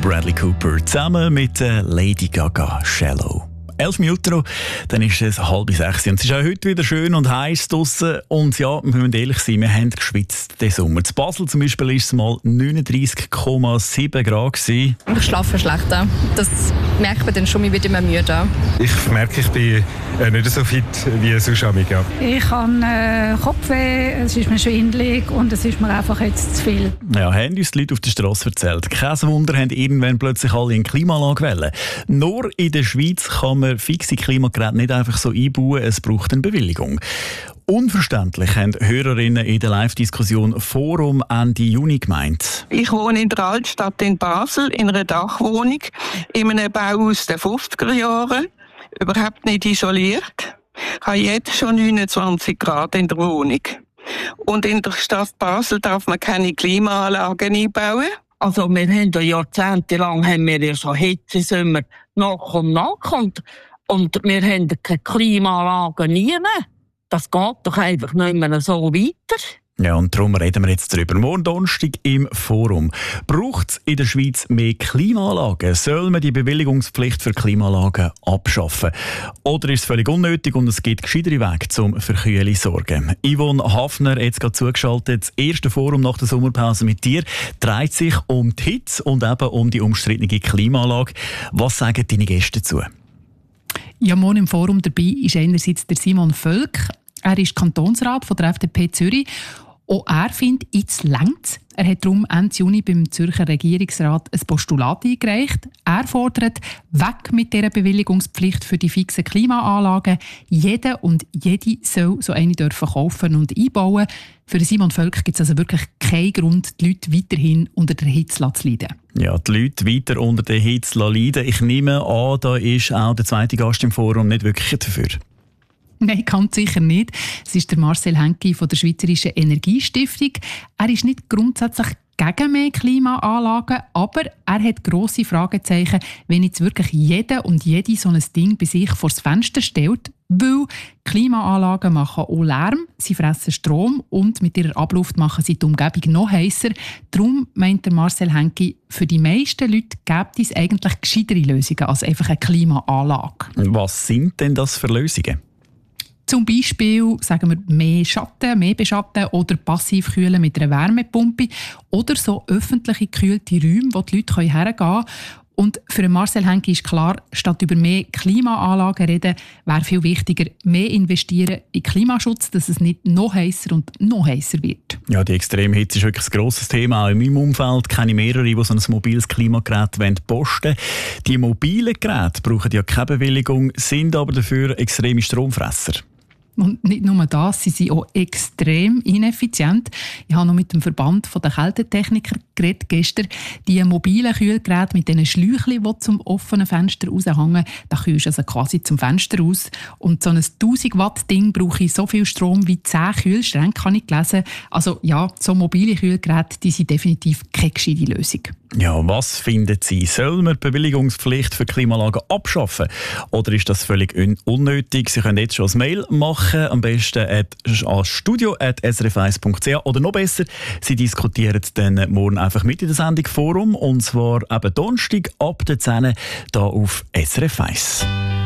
Bradley Cooper zusammen mit Lady Gaga, «Shallow». 11 Minuten noch, dann ist es 5:30 und es ist auch heute wieder schön und heiß draussen. Und ja, wir müssen ehrlich sein, wir haben geschwitzt diesen Sommer. In Basel zum Beispiel war es mal 39,7 Grad gewesen. Ich schlafe schlechter. Das merkt man dann schon, ich werde immer müde. Ich merke, ich bin nicht so fit wie sonst. Ja. Ich habe Kopfweh, es ist mir schwindelig und es ist mir einfach jetzt zu viel. Ja, haben uns die Leute auf der Straße erzählt. Kein Wunder, haben irgendwann plötzlich alle in Klimaanlage wollen. Nur in der Schweiz kann man fixe Klimageräte nicht einfach so einbauen, es braucht eine Bewilligung. Unverständlich haben Hörerinnen in der Live-Diskussion Forum Ende Juni gemeint. Ich wohne in der Altstadt in Basel, in einer Dachwohnung, in einem Bau aus den 50er Jahren, überhaupt nicht isoliert. Ich habe jetzt schon 29 Grad in der Wohnung. Und in der Stadt Basel darf man keine Klimaanlagen einbauen. Also wir haben ja jahrzehntelang schon Hitzesommer nach und nach und wir haben keine Klimaanlagen nie. Das geht doch einfach nicht mehr so weiter. Ja, und darum reden wir jetzt darüber. Morgen Donnerstag im Forum. Braucht es in der Schweiz mehr Klimaanlagen? Soll man die Bewilligungspflicht für Klimaanlagen abschaffen? Oder ist es völlig unnötig und es gibt gescheitere Wege zum für Kühle sorgen? Yvonne Hafner, jetzt gerade zugeschaltet. Das erste Forum nach der Sommerpause mit dir dreht sich um die Hitze und eben um die umstrittene Klimaanlage. Was sagen deine Gäste dazu? Ja, morgen im Forum dabei ist einerseits der Simon Völk. Er ist Kantonsrat von der FDP Zürich. Auch er findet, jetzt längt's. Er hat darum Ende Juni beim Zürcher Regierungsrat ein Postulat eingereicht. Er fordert, weg mit dieser Bewilligungspflicht für die fixen Klimaanlagen. Jeder und jede soll so eine dürfen kaufen und einbauen. Für Simon Völk gibt es also wirklich keinen Grund, die Leute weiterhin unter der Hitze zu leiden. Ja, die Leute weiter unter der Hitze leiden. Ich nehme an, da ist auch der zweite Gast im Forum nicht wirklich dafür. Nein, ganz sicher nicht. Es ist der Marcel Henki von der Schweizerischen Energiestiftung. Er ist nicht grundsätzlich gegen mehr Klimaanlagen, aber er hat grosse Fragezeichen, wenn jetzt wirklich jeder und jede so ein Ding bei sich vor das Fenster stellt, weil Klimaanlagen machen auch Lärm, sie fressen Strom und mit ihrer Abluft machen sie die Umgebung noch heißer. Darum meint der Marcel Henki, für die meisten Leute gibt es eigentlich gescheitere Lösungen als einfach eine Klimaanlage. Was sind denn das für Lösungen? Zum Beispiel sagen wir mehr Schatten, mehr beschatten oder passiv kühlen mit einer Wärmepumpe oder so öffentliche gekühlte Räume, wo die Leute hergehen können. Und für Marcel Henki ist klar, statt über mehr Klimaanlagen reden, wäre viel wichtiger, mehr investieren in Klimaschutz, dass es nicht noch heißer und noch heißer wird. Ja, die Extremhitze ist wirklich ein grosses Thema. Auch in meinem Umfeld kenne ich mehrere, die so ein mobiles Klimagerät posten wollen. Die mobilen Geräte brauchen ja keine Bewilligung, sind aber dafür extreme Stromfresser. Und nicht nur das, sie sind auch extrem ineffizient. Ich habe noch mit dem Verband der Kältetechniker geredet gestern. Die mobilen Kühlgeräte mit diesen Schläuchen, die zum offenen Fenster raushängen, da kühlst du also quasi zum Fenster aus. Und so ein 1000 Watt Ding brauche ich so viel Strom wie 10 Kühlschränke, habe ich gelesen. Also ja, so mobile Kühlgeräte, die sind definitiv keine gescheite Lösung. Ja, was finden Sie? Soll man die Bewilligungspflicht für Klimaanlagen abschaffen? Oder ist das völlig unnötig? Sie können jetzt schon ein Mail machen, am besten an studio@srf1.ch oder noch besser, Sie diskutieren dann morgen einfach mit in der Sendung Forum und zwar eben Donnerstag ab der 10 hier auf SRF 1.